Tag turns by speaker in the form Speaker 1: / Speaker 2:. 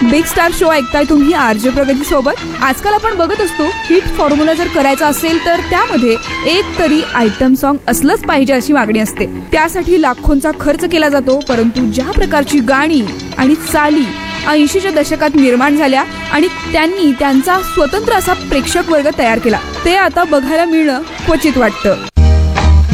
Speaker 1: Big star show ऐकताय तुम्ही RJ प्रगती सोबत. आजकाल आपण बघत असतो हिट फॉर्म्युला जर करायचा असेल तर त्यामध्ये एक तरी आयटम सॉन्ग असलंच पाहिजे अशी मागणी असते. त्यासाठी लाखोंचा खर्च केला जातो. परंतु ज्या प्रकारची गाणी आणि चाली 80च्या दशकात निर्माण झाल्या आणि त्यांनी त्यांचा स्वतंत्र असा प्रेक्षक वर्ग तयार केला ते आता बघायला मिळणं क्वचित वाटतं.